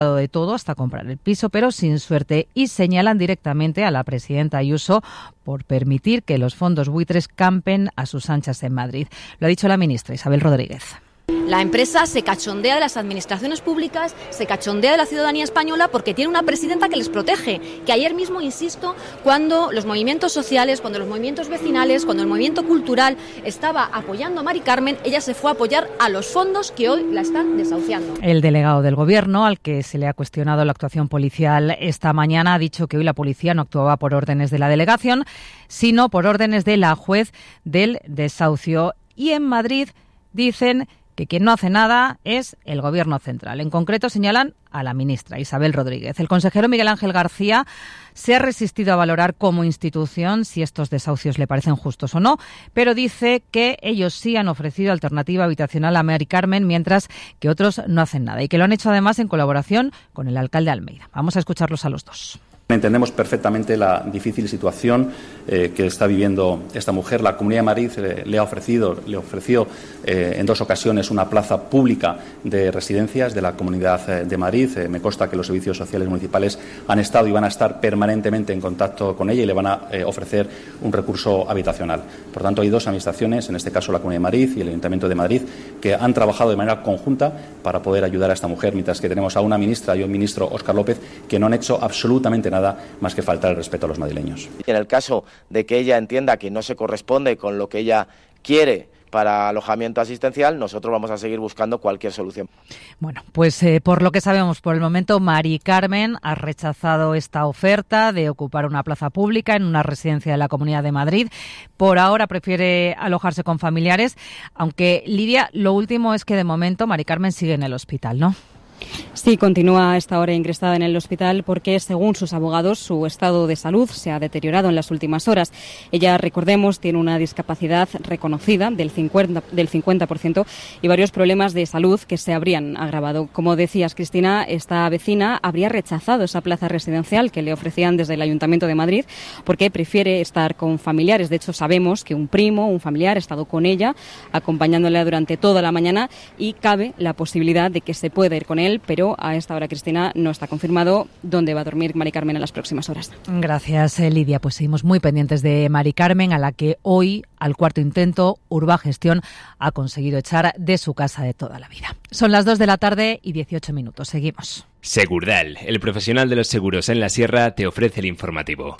de todo hasta comprar el piso, pero sin suerte, y señalan directamente a la presidenta Ayuso por permitir que los fondos buitres campen a sus anchas en Madrid. Lo ha dicho la ministra Isabel Rodríguez. La empresa se cachondea de las administraciones públicas, se cachondea de la ciudadanía española porque tiene una presidenta que les protege. Que ayer mismo, insisto, cuando los movimientos sociales, cuando los movimientos vecinales, cuando el movimiento cultural estaba apoyando a Mari Carmen, ella se fue a apoyar a los fondos que hoy la están desahuciando. El delegado del Gobierno, al que se le ha cuestionado la actuación policial esta mañana, ha dicho que hoy la policía no actuaba por órdenes de la delegación, sino por órdenes de la juez del desahucio. Y en Madrid dicen que quien no hace nada es el Gobierno central. En concreto señalan a la ministra Isabel Rodríguez. El consejero Miguel Ángel García se ha resistido a valorar como institución si estos desahucios le parecen justos o no, pero dice que ellos sí han ofrecido alternativa habitacional a Mari Carmen, mientras que otros no hacen nada, y que lo han hecho además en colaboración con el alcalde de Almeida. Vamos a escucharlos a los dos. Entendemos perfectamente la difícil situación que está viviendo esta mujer. La Comunidad de Madrid le ofreció en 2 ocasiones una plaza pública de residencias de la Comunidad de Madrid. Me consta que los servicios sociales municipales han estado y van a estar permanentemente en contacto con ella y le van a ofrecer un recurso habitacional. Por tanto, hay 2 administraciones, en este caso la Comunidad de Madrid y el Ayuntamiento de Madrid, que han trabajado de manera conjunta para poder ayudar a esta mujer, mientras que tenemos a una ministra y un ministro, Óscar López, que no han hecho absolutamente nada más que faltar el respeto a los madrileños. En el caso de que ella entienda que no se corresponde con lo que ella quiere para alojamiento asistencial, nosotros vamos a seguir buscando cualquier solución. Bueno, pues por lo que sabemos por el momento, Mari Carmen ha rechazado esta oferta de ocupar una plaza pública en una residencia de la Comunidad de Madrid. Por ahora prefiere alojarse con familiares, aunque, Lidia, lo último es que de momento Mari Carmen sigue en el hospital, ¿no? Sí, continúa a esta hora ingresada en el hospital porque, según sus abogados, su estado de salud se ha deteriorado en las últimas horas. Ella, recordemos, tiene una discapacidad reconocida del 50% y varios problemas de salud que se habrían agravado. Como decías, Cristina, esta vecina habría rechazado esa plaza residencial que le ofrecían desde el Ayuntamiento de Madrid porque prefiere estar con familiares. De hecho, sabemos que un primo, un familiar, ha estado con ella, acompañándola durante toda la mañana, y cabe la posibilidad de que se pueda ir con él, pero a esta hora, Cristina, no está confirmado dónde va a dormir Mari Carmen en las próximas horas. Gracias, Lidia. Pues seguimos muy pendientes de Mari Carmen, a la que hoy, al cuarto intento, Urbagestión ha conseguido echar de su casa de toda la vida. Son las 2 de la tarde y 18 minutos. Seguimos. Segurdal, el profesional de los seguros en la Sierra, te ofrece el informativo.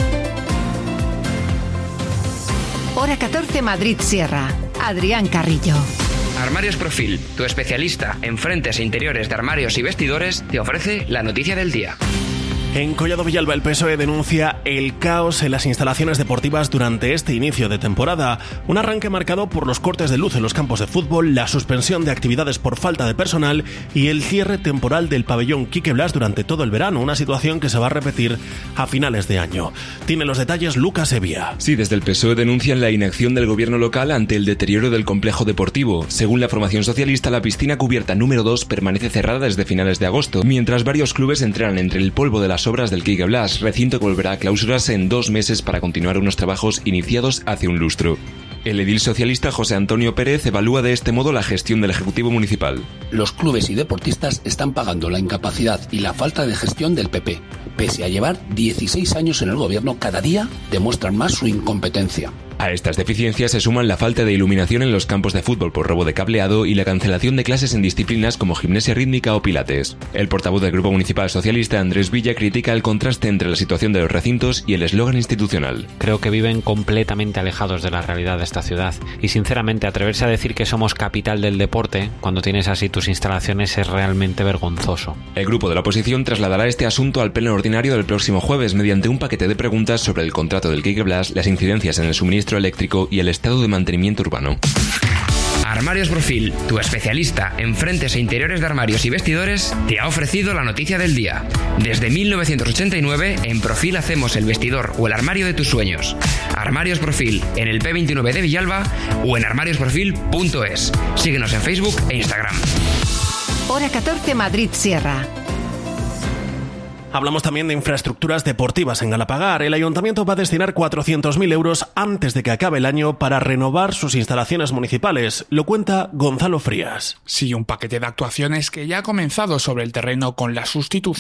Hora 14, Madrid Sierra. Adrián Carrillo. Armarios Profil, tu especialista en frentes e interiores de armarios y vestidores, te ofrece la noticia del día. En Collado Villalba, el PSOE denuncia el caos en las instalaciones deportivas durante este inicio de temporada. Un arranque marcado por los cortes de luz en los campos de fútbol, la suspensión de actividades por falta de personal y el cierre temporal del pabellón Quique Blas durante todo el verano, una situación que se va a repetir a finales de año. Tiene los detalles Lucas Evia. Sí, desde el PSOE denuncian la inacción del gobierno local ante el deterioro del complejo deportivo. Según la formación socialista, la piscina cubierta número 2 permanece cerrada desde finales de agosto, mientras varios clubes entrenan entre el polvo de las obras del Quique Blas, recinto que volverá a clausurarse en 2 meses para continuar unos trabajos iniciados hace un lustro. El edil socialista José Antonio Pérez evalúa de este modo la gestión del Ejecutivo Municipal. Los clubes y deportistas están pagando la incapacidad y la falta de gestión del PP. Pese a llevar 16 años en el gobierno, cada día demuestran más su incompetencia. A estas deficiencias se suman la falta de iluminación en los campos de fútbol por robo de cableado y la cancelación de clases en disciplinas como gimnasia rítmica o pilates. El portavoz del Grupo Municipal Socialista, Andrés Villa, critica el contraste entre la situación de los recintos y el eslogan institucional. Creo que viven completamente alejados de la realidad de esta ciudad y, sinceramente, atreverse a decir que somos capital del deporte cuando tienes así tus instalaciones es realmente vergonzoso. El grupo de la oposición trasladará este asunto al pleno ordinario del próximo jueves mediante un paquete de preguntas sobre el contrato del Quique Blas, las incidencias en el suministro eléctrico y el estado de mantenimiento urbano. Armarios Profil, tu especialista en frentes e interiores de armarios y vestidores, te ha ofrecido la noticia del día. Desde 1989, en Profil hacemos el vestidor o el armario de tus sueños. Armarios Profil, en el P29 de Villalba o en armariosprofil.es. Síguenos en Facebook e Instagram. Hora 14, Madrid Sierra. Hablamos también de infraestructuras deportivas en Galapagar. El ayuntamiento va a destinar 400.000 euros antes de que acabe el año para renovar sus instalaciones municipales. Lo cuenta Gonzalo Frías. Sí, un paquete de actuaciones que ya ha comenzado sobre el terreno con la sustitución